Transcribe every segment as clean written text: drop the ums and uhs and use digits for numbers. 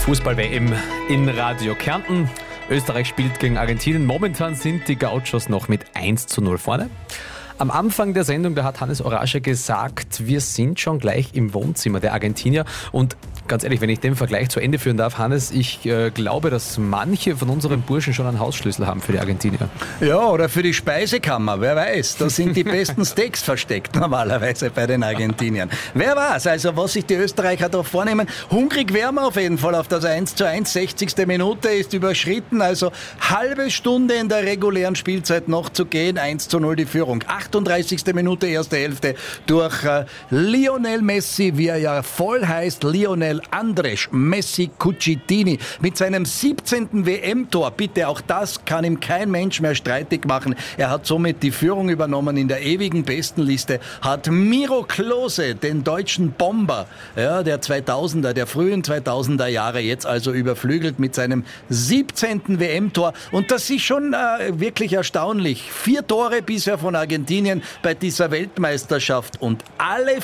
Fußball-WM in Radio Kärnten. Österreich spielt gegen Argentinien. Momentan sind die Gauchos noch mit 1:0 vorne. Am Anfang der Sendung, da hat Hannes Orascher gesagt, wir sind schon gleich im Wohnzimmer der Argentinier. Und ganz ehrlich, wenn ich den Vergleich zu Ende führen darf, Hannes, ich glaube, dass manche von unseren Burschen schon einen Hausschlüssel haben für die Argentinier. Ja, oder für die Speisekammer, wer weiß. Da sind die besten Steaks versteckt normalerweise bei den Argentiniern. Wer weiß, also was sich die Österreicher da vornehmen. Hungrig wären wir auf jeden Fall auf das 1:1. 60. Minute ist überschritten, also halbe Stunde in der regulären Spielzeit noch zu gehen. 1:0 die Führung. 38. Minute, erste Hälfte durch Lionel Messi, wie er ja voll heißt, Lionel Andres Messi Cucitini mit seinem 17. WM-Tor. Bitte, auch das kann ihm kein Mensch mehr streitig machen. Er hat somit die Führung übernommen in der ewigen Bestenliste, hat Miro Klose, den deutschen Bomber, ja, der 2000er, der frühen 2000er Jahre, jetzt also überflügelt mit seinem 17. WM-Tor. Und das ist schon wirklich erstaunlich. 4 Tore bisher von Argentinien bei dieser Weltmeisterschaft und alle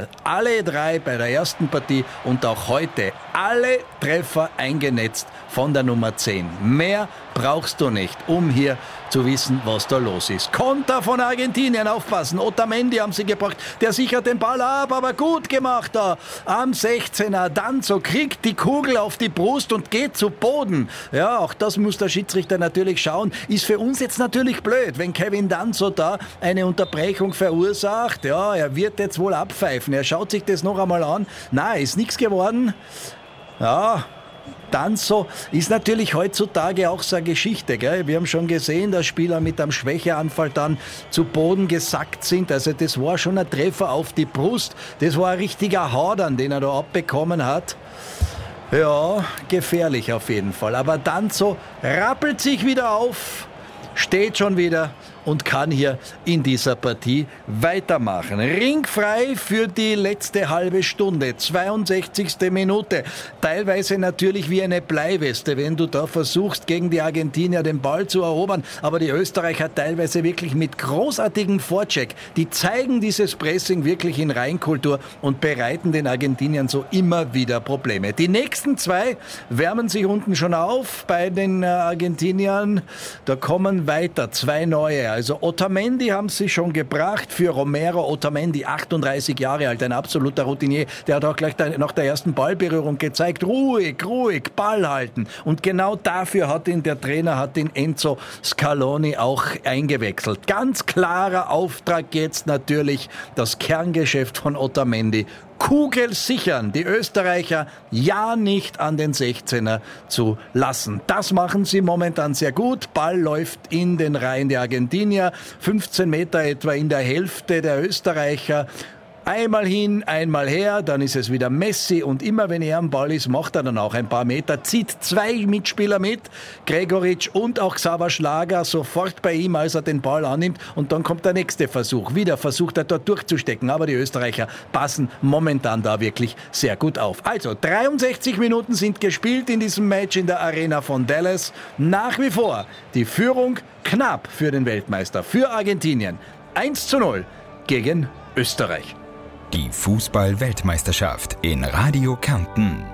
3 bei der ersten Partie und auch heute alle Treffer eingenetzt von der Nummer 10. Mehr brauchst du nicht, um hier zu wissen, was da los ist. Konter von Argentinien, aufpassen. Otamendi haben sie gebracht, der sichert den Ball ab, aber gut gemacht da am 16er. Danso kriegt die Kugel auf die Brust und geht zu Boden. Ja, auch das muss der Schiedsrichter natürlich schauen. Ist für uns jetzt natürlich blöd, wenn Kevin Danso da eine Unterbrechung verursacht. Ja, er wird jetzt wohl abpfeifen. Er schaut sich das noch einmal an. Nein, ist nichts geworden. Ja, Danso ist natürlich heutzutage auch so eine Geschichte, gell? Wir haben schon gesehen, dass Spieler mit einem Schwächeanfall dann zu Boden gesackt sind. Also das war schon ein Treffer auf die Brust. Das war ein richtiger Hadern, den er da abbekommen hat. Ja, gefährlich auf jeden Fall. Aber Danso rappelt sich wieder auf, steht schon wieder und kann hier in dieser Partie weitermachen. Ringfrei für die letzte halbe Stunde, 62. Minute. Teilweise natürlich wie eine Bleiweste, wenn du da versuchst, gegen die Argentinier den Ball zu erobern. Aber die Österreicher teilweise wirklich mit großartigem Vorcheck. Die zeigen dieses Pressing wirklich in Reinkultur und bereiten den Argentiniern so immer wieder Probleme. Die nächsten 2 wärmen sich unten schon auf bei den Argentiniern. Da kommen weiter 2 neue. Also Otamendi haben sie schon gebracht für Romero. Otamendi, 38 Jahre alt, ein absoluter Routinier. Der hat auch gleich nach der ersten Ballberührung gezeigt, ruhig, Ball halten. Und genau dafür hat ihn der Trainer, Enzo Scaloni auch eingewechselt. Ganz klarer Auftrag jetzt natürlich, das Kerngeschäft von Otamendi. Kugel sichern, die Österreicher ja nicht an den 16er zu lassen. Das machen sie momentan sehr gut. Ball läuft in den Reihen der Argentinier, 15 Meter etwa in der Hälfte der Österreicher. Einmal hin, einmal her, dann ist es wieder Messi und immer wenn er am Ball ist, macht er dann auch ein paar Meter, zieht 2 Mitspieler mit, Gregoritsch und auch Xaver Schlager sofort bei ihm, als er den Ball annimmt und dann kommt der nächste Versuch. Wieder versucht er dort durchzustecken, aber die Österreicher passen momentan da wirklich sehr gut auf. Also 63 Minuten sind gespielt in diesem Match in der Arena von Dallas. Nach wie vor die Führung knapp für den Weltmeister, für Argentinien. 1:0 gegen Österreich. Die Fußball-Weltmeisterschaft in Radio Kärnten.